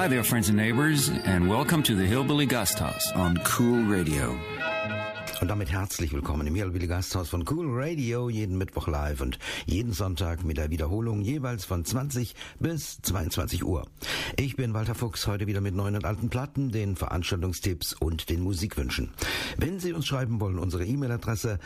Hi there, friends and neighbors, and welcome to the Hillbilly Gasthaus on Cool Radio. Und damit herzlich willkommen im Hillbilly Gasthaus von Cool Radio, jeden Mittwoch live und jeden Sonntag mit der Wiederholung jeweils von 20 bis 22 Uhr. Ich bin Walter Fuchs, heute wieder mit neuen und alten Platten, den Veranstaltungstipps und den Musikwünschen. Wenn Sie uns schreiben wollen, unsere E-Mail-Adresse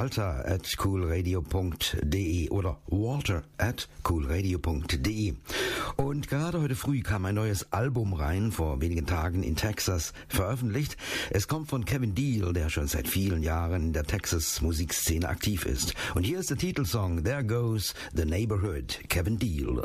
walter@coolradio.de oder walter@coolradio.de. Und gerade heute früh kam ein neues Album rein, vor wenigen Tagen in Texas veröffentlicht. Es kommt von Kevin Deal, der schon seit vielen Jahren in der Texas-Musikszene aktiv ist. Und hier ist der Titelsong There Goes the Neighborhood, Kevin Deal.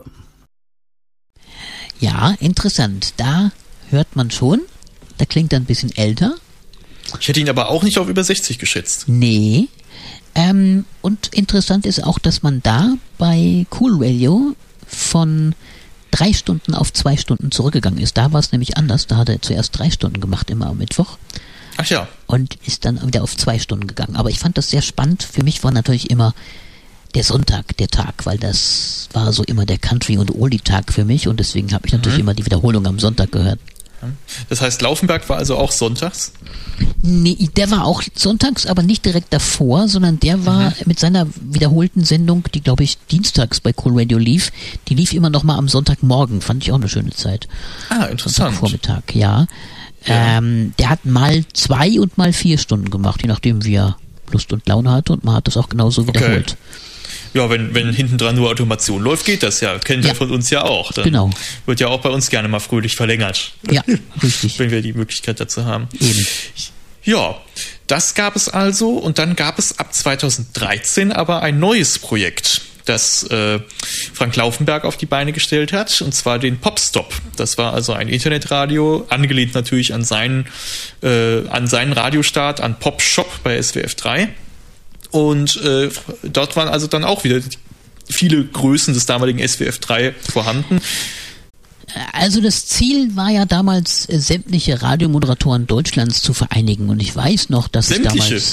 Ja, interessant. Da hört man schon, da klingt er ein bisschen älter. Ich hätte ihn aber auch nicht auf über 60 geschätzt. Nee. Und interessant ist auch, dass man da bei Cool Radio von 3 Stunden auf 2 Stunden zurückgegangen ist. Da war es nämlich anders. Da hat er zuerst 3 Stunden gemacht, immer am Mittwoch. Ach ja. Und ist dann wieder auf 2 Stunden gegangen. Aber ich fand das sehr spannend. Für mich war natürlich immer der Sonntag der Tag, weil das war so immer der Country- und Oldie-Tag für mich. Und deswegen habe ich natürlich immer die Wiederholung am Sonntag gehört. Das heißt, Laufenberg war also auch sonntags? Nee, der war auch sonntags, aber nicht direkt davor, sondern der war mit seiner wiederholten Sendung, die, glaube ich, dienstags bei Cool Radio lief, die lief immer noch mal am Sonntagmorgen. Fand ich auch eine schöne Zeit. Ah, interessant. Vormittag, ja. Der hat mal 2 und mal 4 Stunden gemacht, je nachdem, wie er Lust und Laune hatte, und man hat das auch genauso wiederholt. Okay. Ja, wenn hinten dran nur Automation läuft, geht das ja. Kennt ihr von uns ja auch. Dann wird ja auch bei uns gerne mal fröhlich verlängert. Ja, richtig. Wenn wir die Möglichkeit dazu haben. Eben. Ja, das gab es also, und dann gab es ab 2013 aber ein neues Projekt, das Frank Laufenberg auf die Beine gestellt hat, und zwar den Popstop. Das war also ein Internetradio, angelehnt natürlich an seinen Radiostart, an Popshop bei SWF 3. Und dort waren also dann auch wieder viele Größen des damaligen SWF 3 vorhanden. Also das Ziel war ja damals, sämtliche Radiomoderatoren Deutschlands zu vereinigen, und ich weiß noch, dass ich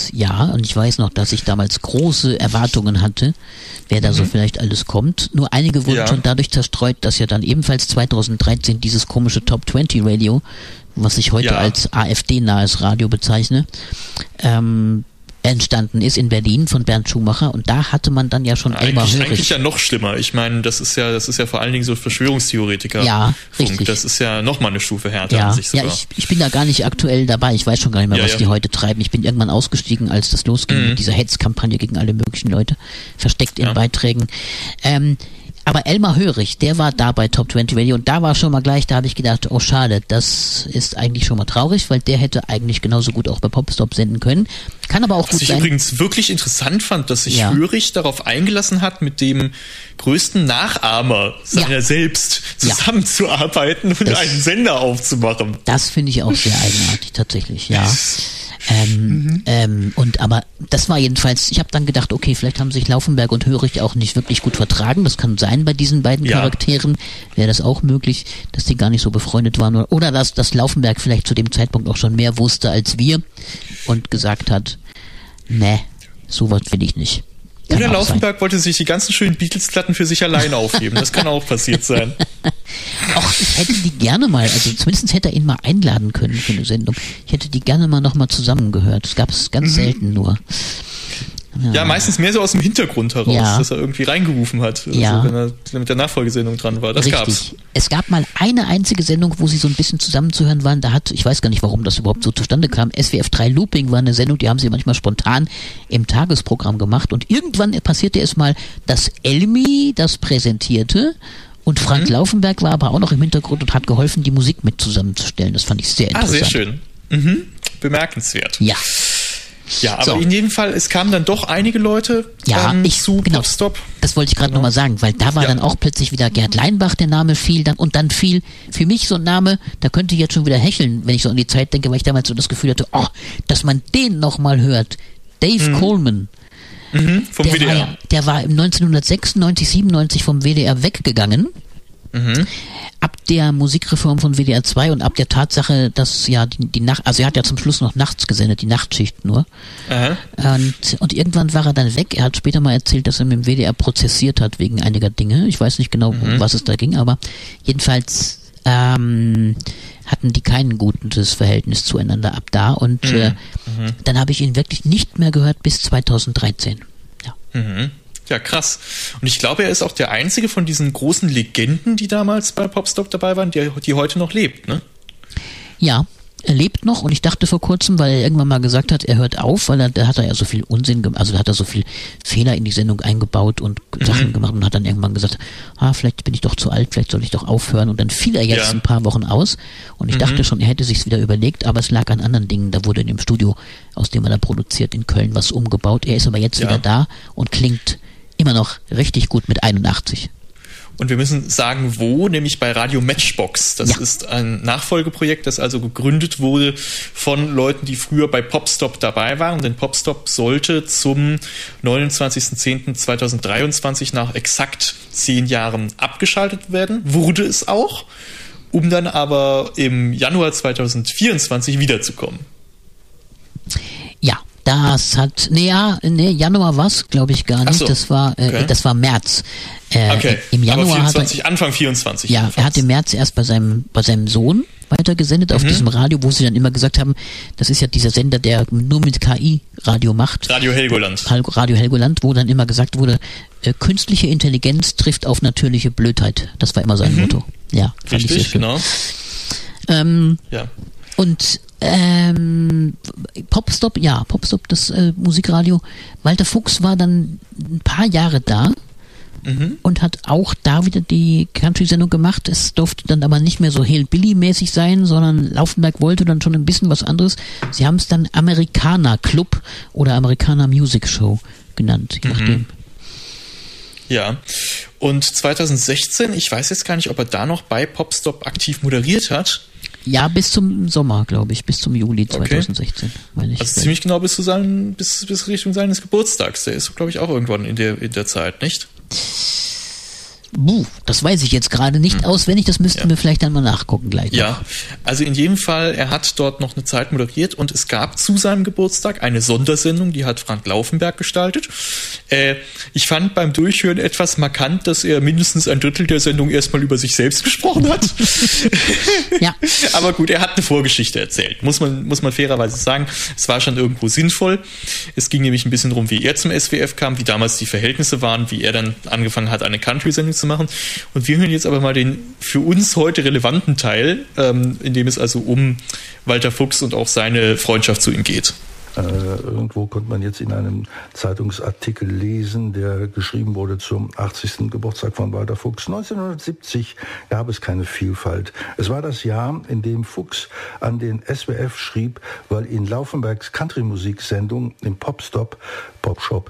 damals große Erwartungen hatte, wer da so vielleicht alles kommt. Nur einige wurden schon dadurch zerstreut, dass ja dann ebenfalls 2013 dieses komische Top 20 Radio, was ich heute als AfD-nahes Radio bezeichne, entstanden ist in Berlin von Bernd Schumacher, und da hatte man dann ja schon Elmar Hörig. Eigentlich ja noch schlimmer. Ich meine, das ist ja vor allen Dingen so Verschwörungstheoretiker. Ja, richtig. Das ist ja noch mal eine Stufe härter an sich sogar. Ja, ich bin da gar nicht aktuell dabei. Ich weiß schon gar nicht mehr, was die heute treiben. Ich bin irgendwann ausgestiegen, als das losging mit dieser Hetzkampagne gegen alle möglichen Leute, versteckt in Beiträgen. Aber Elmar Hörig, der war da bei Top 20 Radio, und da war schon mal gleich, da habe ich gedacht, oh schade, das ist eigentlich schon mal traurig, weil der hätte eigentlich genauso gut auch bei Popstop senden können. Kann aber auch gut sein. Was ich übrigens wirklich interessant fand, dass sich Hörig darauf eingelassen hat, mit dem größten Nachahmer seiner selbst zusammenzuarbeiten und einen Sender aufzumachen. Das finde ich auch sehr eigenartig, tatsächlich, ja. Aber das war jedenfalls, ich habe dann gedacht, okay, vielleicht haben sich Laufenberg und Hörig auch nicht wirklich gut vertragen. Das kann sein bei diesen beiden Charakteren. Wäre das auch möglich, dass die gar nicht so befreundet waren. Oder dass Laufenberg vielleicht zu dem Zeitpunkt auch schon mehr wusste als wir und gesagt hat, ne, sowas will ich nicht. Oder Laufenberg wollte sich die ganzen schönen Beatles-Platten für sich alleine aufheben. Das kann auch passiert sein. Auch ich hätte die gerne mal, also zumindest hätte er ihn mal einladen können für eine Sendung. Ich hätte die gerne mal nochmal zusammengehört. Das gab es ganz selten nur. Ja, meistens mehr so aus dem Hintergrund heraus, dass er irgendwie reingerufen hat, wenn er mit der Nachfolgesendung dran war. Das gab's. Es gab mal eine einzige Sendung, wo sie so ein bisschen zusammenzuhören waren. Da ich weiß gar nicht, warum das überhaupt so zustande kam. SWF 3 Looping war eine Sendung, die haben sie manchmal spontan im Tagesprogramm gemacht. Und irgendwann passierte es mal, dass Elmi das präsentierte. Und Frank Laufenberg war aber auch noch im Hintergrund und hat geholfen, die Musik mit zusammenzustellen. Das fand ich sehr interessant. Sehr schön. Bemerkenswert. Ja. Ja, aber in jedem Fall, es kamen dann doch einige Leute zu Popstop. Das wollte ich gerade nochmal sagen, weil da war dann auch plötzlich wieder Gerd Leinbach, der Name fiel dann, und dann fiel für mich so ein Name, da könnte ich jetzt schon wieder hecheln, wenn ich so an die Zeit denke, weil ich damals so das Gefühl hatte, dass man den nochmal hört. Dave Coleman. Vom WDR. Der war 1996, 97 vom WDR weggegangen. Ab der Musikreform von WDR 2 und ab der Tatsache, dass die Nacht, also er hat ja zum Schluss noch nachts gesendet, die Nachtschicht nur. Und irgendwann war er dann weg. Er hat später mal erzählt, dass er mit dem WDR prozessiert hat wegen einiger Dinge. Ich weiß nicht genau, um was es da ging, aber jedenfalls hatten die kein gutes Verhältnis zueinander ab da und dann habe ich ihn wirklich nicht mehr gehört bis 2013. Ja. Ja, krass. Und ich glaube, er ist auch der einzige von diesen großen Legenden, die damals bei Popstop dabei waren, die heute noch lebt, ne? Ja, er lebt noch und ich dachte vor kurzem, weil er irgendwann mal gesagt hat, er hört auf, weil da hat er ja so viel Unsinn gemacht, also da hat er so viel Fehler in die Sendung eingebaut und Sachen gemacht und hat dann irgendwann gesagt, vielleicht bin ich doch zu alt, vielleicht soll ich doch aufhören und dann fiel er jetzt ein paar Wochen aus und ich dachte schon, er hätte sich's wieder überlegt, aber es lag an anderen Dingen, da wurde in dem Studio, aus dem er da produziert in Köln, was umgebaut, er ist aber jetzt wieder da und klingt immer noch richtig gut mit 81. Und wir müssen sagen, wo, nämlich bei Radio Matchbox. Das ist ein Nachfolgeprojekt, das also gegründet wurde von Leuten, die früher bei Popstop dabei waren. Denn Popstop sollte zum 29.10.2023 nach exakt 10 Jahren abgeschaltet werden. Wurde es auch, um dann aber im Januar 2024 wiederzukommen. Ja. Das hat, Januar war es, glaube ich, gar nicht. So, das war März. Im Januar aber 24, Anfang 24. Ja, er hat im März erst bei seinem Sohn weitergesendet auf diesem Radio, wo sie dann immer gesagt haben, das ist ja dieser Sender, der nur mit KI Radio macht. Radio Helgoland. Radio Helgoland, wo dann immer gesagt wurde, künstliche Intelligenz trifft auf natürliche Blödheit. Das war immer sein Motto. Ja, richtig, genau. Ja. Und Popstop, das Musikradio. Walter Fuchs war dann ein paar Jahre da und hat auch da wieder die Country-Sendung gemacht. Es durfte dann aber nicht mehr so Hillbilly-mäßig sein, sondern Laufenberg wollte dann schon ein bisschen was anderes. Sie haben es dann Amerikaner Club oder Amerikaner Music Show genannt, je nachdem. Ja, und 2016, ich weiß jetzt gar nicht, ob er da noch bei Popstop aktiv moderiert hat. Ja, bis zum Sommer, glaube ich, bis zum Juli 2016. Meine ich. Also ziemlich genau bis Richtung seines Geburtstags. Der ist, glaube ich, auch irgendwann in der Zeit, nicht? Das weiß ich jetzt gerade nicht auswendig, das müssten wir vielleicht dann mal nachgucken gleich. Ja, also in jedem Fall, er hat dort noch eine Zeit moderiert und es gab zu seinem Geburtstag eine Sondersendung, die hat Frank Laufenberg gestaltet. Ich fand beim Durchhören etwas markant, dass er mindestens ein Drittel der Sendung erstmal über sich selbst gesprochen hat. Ja. Aber gut, er hat eine Vorgeschichte erzählt, muss man fairerweise sagen. Es war schon irgendwo sinnvoll. Es ging nämlich ein bisschen darum, wie er zum SWF kam, wie damals die Verhältnisse waren, wie er dann angefangen hat, eine Country-Sendung zu machen. Und wir hören jetzt aber mal den für uns heute relevanten Teil, in dem es also um Walter Fuchs und auch seine Freundschaft zu ihm geht. Irgendwo konnte man jetzt in einem Zeitungsartikel lesen, der geschrieben wurde zum 80. Geburtstag von Walter Fuchs. 1970 gab es keine Vielfalt. Es war das Jahr, in dem Fuchs an den SWF schrieb, weil in Laufenbergs Country-Musiksendung im Popstop, Popshop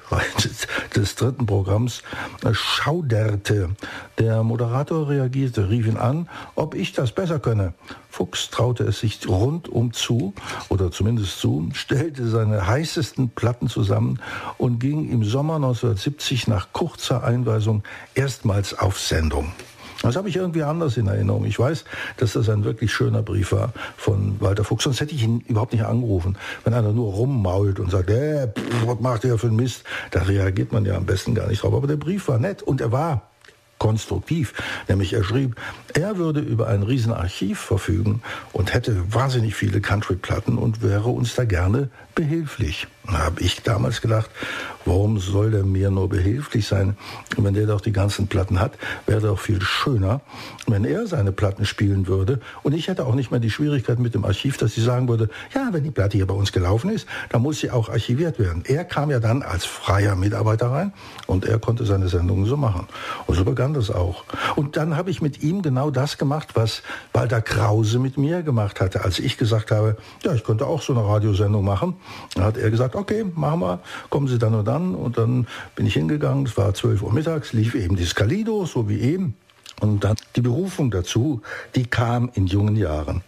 des dritten Programms, schauderte. Der Moderator reagierte, rief ihn an, ob ich das besser könne. Fuchs traute es sich rundum zu, oder zumindest zu, stellte seine heißesten Platten zusammen und ging im Sommer 1970 nach kurzer Einweisung erstmals auf Sendung. Das habe ich irgendwie anders in Erinnerung. Ich weiß, dass das ein wirklich schöner Brief war von Walter Fuchs. Sonst hätte ich ihn überhaupt nicht angerufen. Wenn einer nur rummault und sagt, was macht der für einen Mist? Da reagiert man ja am besten gar nicht drauf. Aber der Brief war nett und er war konstruktiv. Nämlich er schrieb, er würde über ein Riesenarchiv verfügen und hätte wahnsinnig viele Country-Platten und wäre uns da gerne behilflich. Da habe ich damals gedacht, warum soll der mir nur behilflich sein? Wenn der doch die ganzen Platten hat, wäre doch viel schöner, wenn er seine Platten spielen würde. Und ich hätte auch nicht mehr die Schwierigkeit mit dem Archiv, dass sie sagen würde, ja, wenn die Platte hier bei uns gelaufen ist, dann muss sie auch archiviert werden. Er kam ja dann als freier Mitarbeiter rein und er konnte seine Sendungen so machen. Und so begann das auch. Und dann habe ich mit ihm genau das gemacht, was Walter Krause mit mir gemacht hatte. Als ich gesagt habe, ja, ich könnte auch so eine Radiosendung machen, dann hat er gesagt, okay, machen wir, kommen Sie dann und dann. Und dann bin ich hingegangen, es war 12 Uhr mittags, lief eben die Skalido, so wie eben. Und dann die Berufung dazu, die kam in jungen Jahren.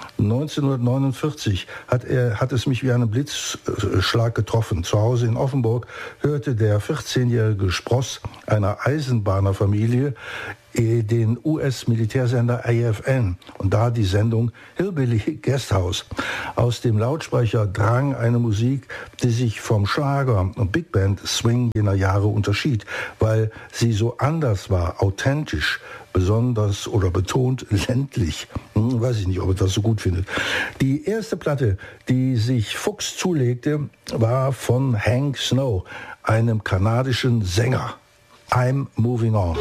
1949 hat es mich wie einen Blitzschlag getroffen. Zu Hause in Offenburg hörte der 14-jährige Spross einer Eisenbahnerfamilie den US-Militärsender AFN und da die Sendung Hillbilly Guesthouse. Aus dem Lautsprecher drang eine Musik, die sich vom Schlager und Big Band Swing jener Jahre unterschied, weil sie so anders war, authentisch, besonders oder betont ländlich. Weiß ich nicht, ob er das so gut findet. Die erste Platte, die sich Fuchs zulegte, war von Hank Snow, einem kanadischen Sänger. I'm Moving On.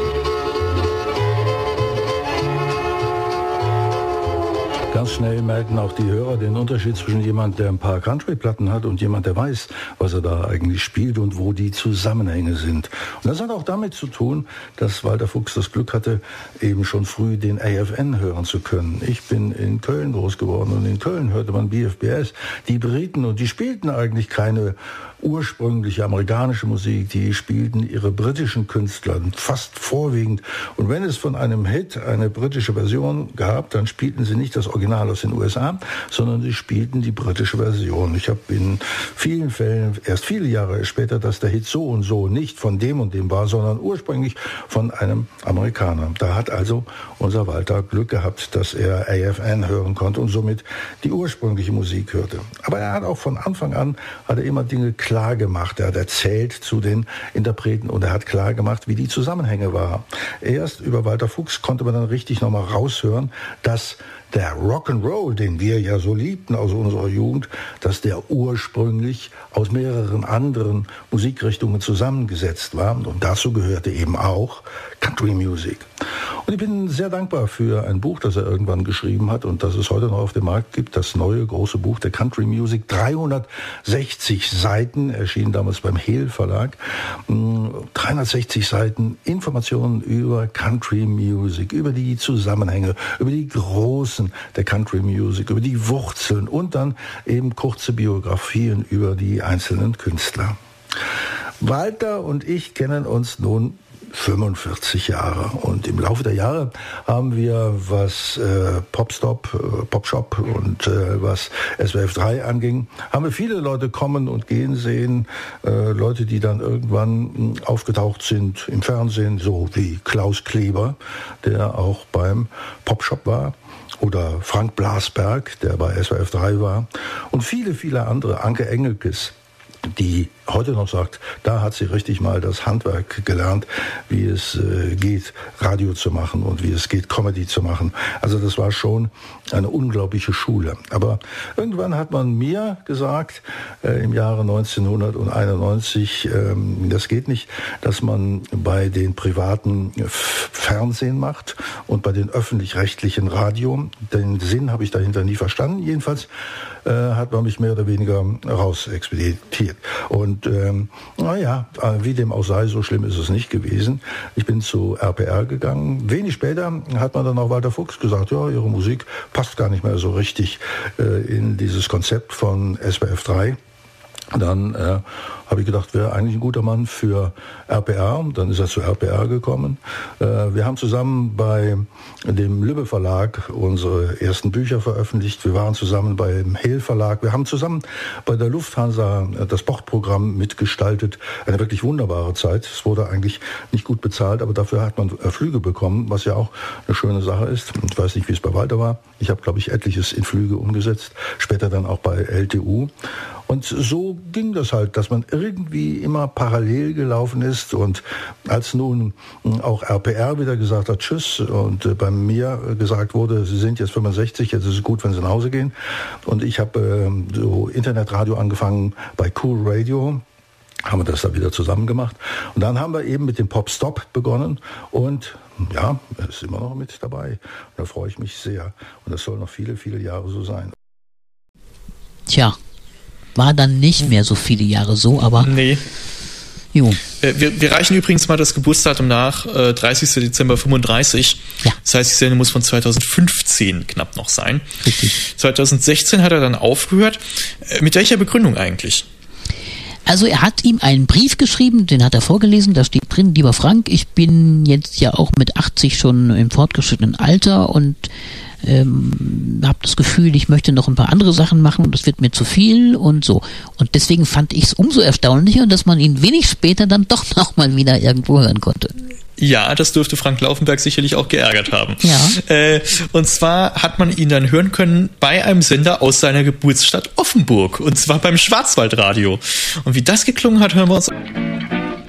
Ganz schnell merken auch die Hörer den Unterschied zwischen jemand, der ein paar Country-Platten hat und jemand, der weiß, was er da eigentlich spielt und wo die Zusammenhänge sind. Und das hat auch damit zu tun, dass Walter Fuchs das Glück hatte, eben schon früh den AFN hören zu können. Ich bin in Köln groß geworden und in Köln hörte man BFBS, die Briten, und die spielten eigentlich keine ursprüngliche amerikanische Musik, die spielten ihre britischen Künstler, fast vorwiegend. Und wenn es von einem Hit eine britische Version gab, dann spielten sie nicht das Original aus den USA, sondern sie spielten die britische Version. Ich habe in vielen Fällen erst viele Jahre später, dass der Hit so und so nicht von dem und dem war, sondern ursprünglich von einem Amerikaner. Da hat also unser Walter Glück gehabt, dass er AFN hören konnte und somit die ursprüngliche Musik hörte. Aber er hat auch von Anfang an, hat er immer Dinge klar gemacht. Er hat erzählt zu den Interpreten und er hat klar gemacht, wie die Zusammenhänge waren. Erst über Walter Fuchs konnte man dann richtig nochmal raushören, dass der Rock'n'Roll, den wir ja so liebten aus unserer Jugend, dass der ursprünglich aus mehreren anderen Musikrichtungen zusammengesetzt war. Und dazu gehörte eben auch Country Music. Und ich bin sehr dankbar für ein Buch, das er irgendwann geschrieben hat und das es heute noch auf dem Markt gibt, das neue große Buch der Country Music, 360 Seiten, erschien damals beim Hehl Verlag, 360 Seiten Informationen über Country Music, über die Zusammenhänge, über die Großen der Country Music, über die Wurzeln und dann eben kurze Biografien über die einzelnen Künstler. Walter und ich kennen uns nun 45 Jahre und im Laufe der Jahre haben wir, was Popshop und was SWF 3 anging, haben wir viele Leute kommen und gehen sehen, Leute, die dann irgendwann aufgetaucht sind im Fernsehen, so wie Klaus Kleber, der auch beim Popshop war, oder Frank Blasberg, der bei SWF 3 war, und viele, viele andere, Anke Engelkes, die heute noch sagt, da hat sie richtig mal das Handwerk gelernt, wie es geht, Radio zu machen und wie es geht, Comedy zu machen. Also das war schon eine unglaubliche Schule. Aber irgendwann hat man mir gesagt, im Jahre 1991, das geht nicht, dass man bei den privaten Fernsehen macht und bei den öffentlich-rechtlichen Radio. Den Sinn habe ich dahinter nie verstanden. Jedenfalls hat man mich mehr oder weniger rausexpeditiert. Und wie dem auch sei, so schlimm ist es nicht gewesen. Ich bin zu RPR gegangen. Wenig später hat man dann auch Walter Fuchs gesagt, ja, ihre Musik passt gar nicht mehr so richtig in dieses Konzept von SWF 3. Dann habe ich gedacht, wäre eigentlich ein guter Mann für RPR. Dann ist er zu RPR gekommen. Wir haben zusammen bei dem Lübbe Verlag unsere ersten Bücher veröffentlicht. Wir waren zusammen beim Hehl Verlag. Wir haben zusammen bei der Lufthansa das Bordprogramm mitgestaltet. Eine wirklich wunderbare Zeit. Es wurde eigentlich nicht gut bezahlt, aber dafür hat man Flüge bekommen, was ja auch eine schöne Sache ist. Ich weiß nicht, wie es bei Walter war. Ich habe, glaube ich, etliches in Flüge umgesetzt. Später dann auch bei LTU. Und so ging das halt, dass man irgendwie immer parallel gelaufen ist. Und als nun auch RPR wieder gesagt hat, tschüss, und bei mir gesagt wurde, Sie sind jetzt 65, jetzt ist es gut, wenn Sie nach Hause gehen. Und ich habe so Internetradio angefangen bei Cool Radio. Haben wir das da wieder zusammen gemacht. Und dann haben wir eben mit dem Pop-Stop begonnen. Und ja, er ist immer noch mit dabei. Und da freue ich mich sehr. Und das soll noch viele, viele Jahre so sein. Tja. War dann nicht mehr so viele Jahre so, aber... Nee. Jo. Wir reichen übrigens mal das Geburtsdatum nach, 30. Dezember 35. Ja. Das heißt, die Sendung muss von 2015 knapp noch sein. Richtig. 2016 hat er dann aufgehört. Mit welcher Begründung eigentlich? Also er hat ihm einen Brief geschrieben, den hat er vorgelesen, da steht drin, lieber Frank, ich bin jetzt ja auch mit 80 schon im fortgeschrittenen Alter und habe das Gefühl, ich möchte noch ein paar andere Sachen machen und das wird mir zu viel und so. Und deswegen fand ich es umso erstaunlicher, dass man ihn wenig später dann doch noch mal wieder irgendwo hören konnte. Ja, das dürfte Frank Laufenberg sicherlich auch geärgert haben. Ja. Und zwar hat man ihn dann hören können bei einem Sender aus seiner Geburtsstadt Offenburg. Und zwar beim Schwarzwaldradio. Und wie das geklungen hat, hören wir uns an.